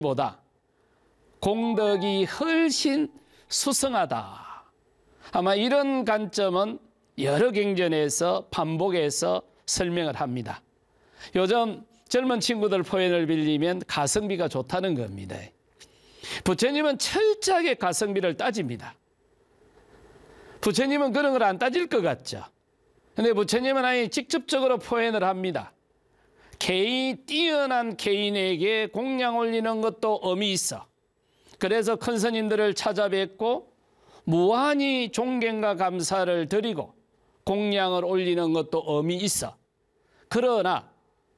보다 공덕이 훨씬 수성하다. 아마 이런 관점은 여러 경전에서 반복해서 설명을 합니다. 요즘 젊은 친구들 표현을 빌리면 가성비가 좋다는 겁니다. 부처님은 철저하게 가성비를 따집니다. 부처님은 그런 걸 안 따질 것 같죠. 근데 부처님은 아예 직접적으로 표현을 합니다. 뛰어난 개인에게 공양 올리는 것도 의미 있어. 그래서 큰 스님들을 찾아뵙고 무한히 존경과 감사를 드리고 공양을 올리는 것도 의미 있어. 그러나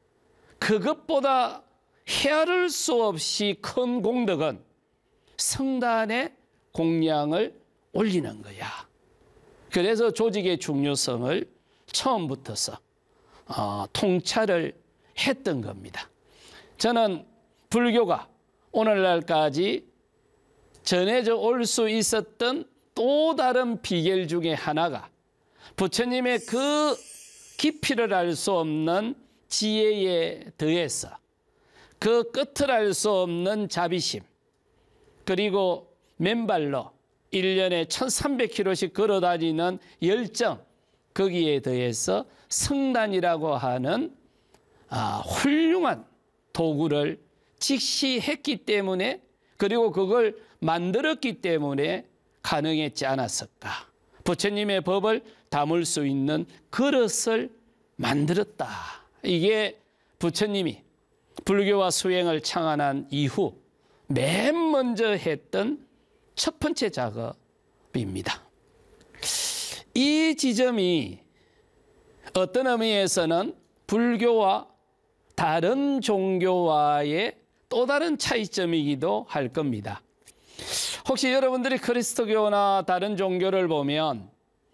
그것보다 헤아릴 수 없이 큰 공덕은 성단에 공양을 올리는 거야. 그래서 조직의 중요성을 처음부터서 통찰을 했던 겁니다. 저는 불교가 오늘날까지 전해져 올 수 있었던 또 다른 비결 중에 하나가 부처님의 그 깊이를 알 수 없는 지혜에 더해서 그 끝을 알 수 없는 자비심, 그리고 맨발로 1년에 1300km씩 걸어다니는 열정, 거기에 더해서 성단이라고 하는 훌륭한 도구를 직시했기 때문에, 그리고 그걸 만들었기 때문에 가능했지 않았을까. 부처님의 법을 담을 수 있는 그릇을 만들었다. 이게 부처님이 불교와 수행을 창안한 이후 맨 먼저 했던 첫 번째 작업입니다. 이 지점이 어떤 의미에서는 불교와 다른 종교와의 또 다른 차이점이기도 할 겁니다. 혹시 여러분들이 그리스도교나 다른 종교를 보면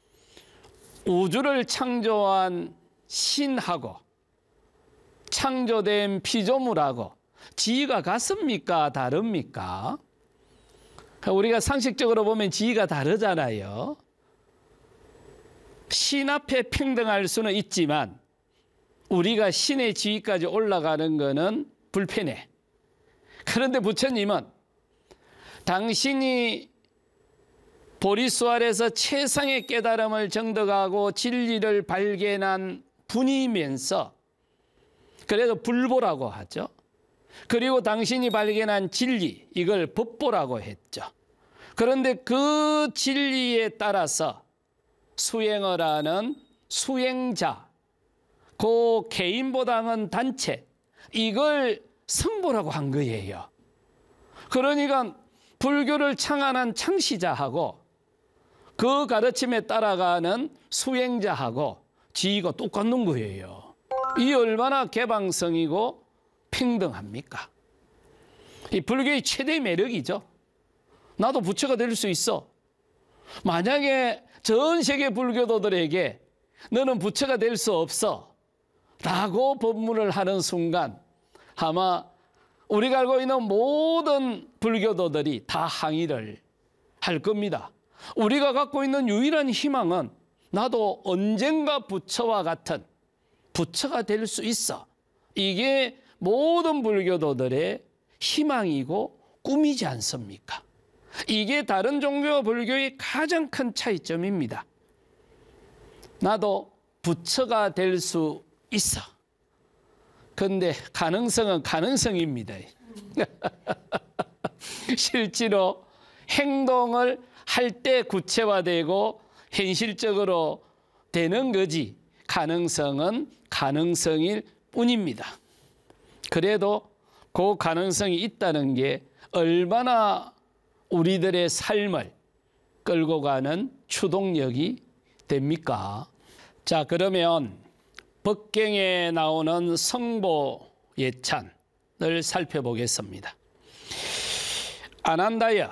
우주를 창조한 신하고 창조된 피조물하고 지위가 같습니까? 다릅니까? 우리가 상식적으로 보면 지위가 다르잖아요. 신 앞에 평등할 수는 있지만 우리가 신의 지위까지 올라가는 것은 불편해. 그런데 부처님은 당신이 보리수 아래서 최상의 깨달음을 정득하고 진리를 발견한 분이면서, 그래서 불보라고 하죠. 그리고 당신이 발견한 진리, 이걸 법보라고 했죠. 그런데 그 진리에 따라서 수행을 하는 수행자, 그 개인보다는 단체, 이걸 성보라고 한 거예요. 그러니까 불교를 창안한 창시자하고 그 가르침에 따라가는 수행자하고 지위가 똑같는 거예요. 이 얼마나 개방성이고 평등합니까? 이 불교의 최대 매력이죠. 나도 부처가 될 수 있어. 만약에 전 세계 불교도들에게 너는 부처가 될 수 없어 라고 법문을 하는 순간 아마 우리가 알고 있는 모든 불교도들이 다 항의를 할 겁니다. 우리가 갖고 있는 유일한 희망은 나도 언젠가 부처와 같은 부처가 될 수 있어. 이게 모든 불교도들의 희망이고 꿈이지 않습니까? 이게 다른 종교와 불교의 가장 큰 차이점입니다. 나도 부처가 될 수 있어. 그런데 가능성은 가능성입니다. 실제로 행동을 할 때 구체화되고 현실적으로 되는 거지 가능성은 가능성일 뿐입니다. 그래도 그 가능성이 있다는 게 얼마나 우리들의 삶을 끌고 가는 추동력이 됩니까? 자, 그러면 법경에 나오는 성보 예찬을 살펴보겠습니다. 아난다여,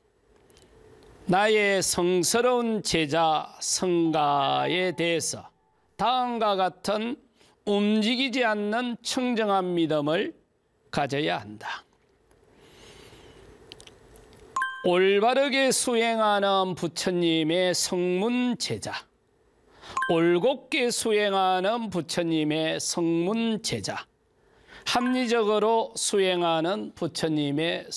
나의 성스러운 제자 성가에 대해서 다음과 같은 움직이지 않는 청정한 믿음을 가져야 한다. 올바르게 수행하는 부처님의 성문 제자, 올곧게 수행하는 부처님의 성문 제자, 합리적으로 수행하는 부처님의